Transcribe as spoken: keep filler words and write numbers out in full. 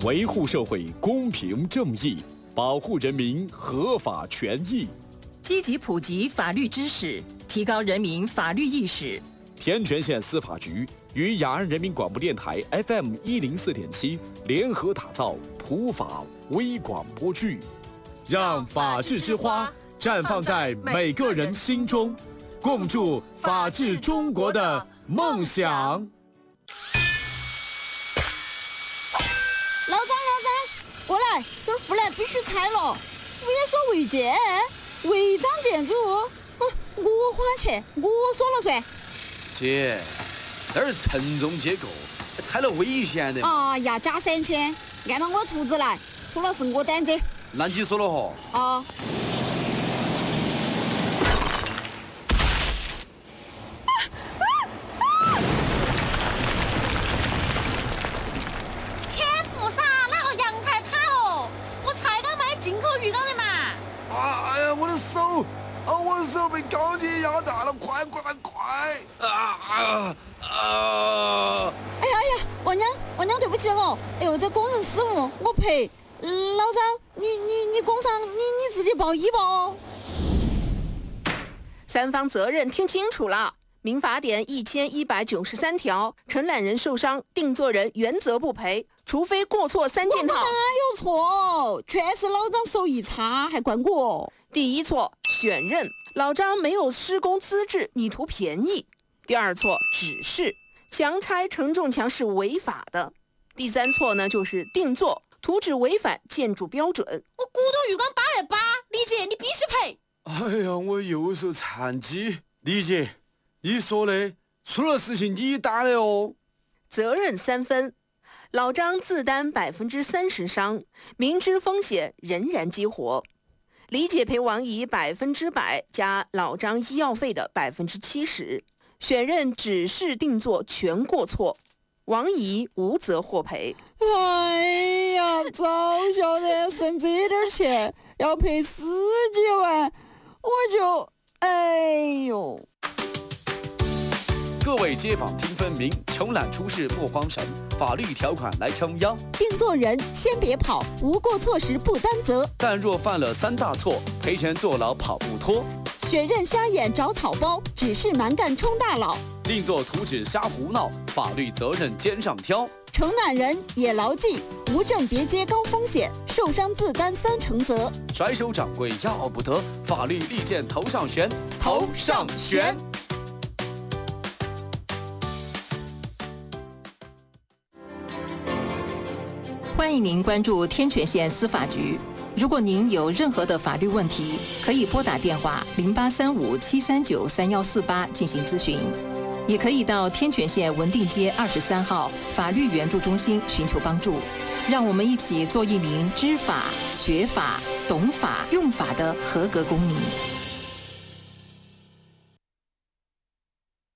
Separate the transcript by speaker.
Speaker 1: 维护社会公平正义，保护人民合法权益，
Speaker 2: 积极普及法律知识，提高人民法律意识。
Speaker 1: 天全县司法局与雅安人民广播电台 F M 一零四点七联合打造普法微广播剧，让法治之花绽放在每个人心中，共筑法治中国的梦想。
Speaker 3: 老张，老张，过来，这儿护栏必须拆了。物业说违建，违章建筑，嗯，我花钱，我说了算。
Speaker 4: 姐，那儿承重结构，拆了危险的。
Speaker 3: 啊呀，加三千，按照我图纸来，除了是我担责。
Speaker 4: 那你说了哈？
Speaker 3: 啊。
Speaker 4: 手啊！我的手被钢铁压大了，快快快！啊啊啊！
Speaker 3: 哎呀哎呀，王娘，王娘，对不起哦。哎呦，这工人失误，我赔。老张，你你你工伤，你你自己报医保哦。
Speaker 5: 三方责任听清楚了。民法典一千一百九十三条，承揽人受伤，定作人原则不赔，除非过错三件套。
Speaker 3: 我哪有错？全是老张手艺差，还怪我。
Speaker 5: 第一错，选任，老张没有施工资质，你图便宜。第二错，指示，强拆承重墙是违法的。第三错呢，就是定做，图纸违反建筑标准。
Speaker 6: 我骨头浴缸八月八，李姐你必须赔。
Speaker 4: 哎呀，我右手残疾，李姐。你说的，出了事情你担的哦。
Speaker 5: 责任三分，老张自担百分之三十伤，明知风险仍然激活。李姐赔王姨百分之百加老张医药费的百分之七十。选任指示定做全过错，王姨无责获赔。
Speaker 3: 哎呀，早晓得省这点钱要赔十几万，我就哎呦。
Speaker 1: 各位街坊听分明，承揽出事莫慌神，法律条款来撑腰。
Speaker 3: 定做人先别跑，无过错时不担责。
Speaker 1: 但若犯了三大错，赔钱坐牢跑不脱。
Speaker 3: 选任瞎眼找草包，指示蛮干充大佬。
Speaker 1: 定做图纸瞎胡闹，法律责任肩上挑。
Speaker 3: 承揽人也牢记，无证别接高风险，受伤自担三成责。
Speaker 1: 甩手掌柜要不得，法律利剑头上悬，头上悬。
Speaker 2: 欢迎您关注天全县司法局。如果您有任何的法律问题，可以拨打电话零八三五七三九三幺四八进行咨询，也可以到天全县文定街二十三号法律援助中心寻求帮助。让我们一起做一名知法、学法、懂法、用法的合格公民。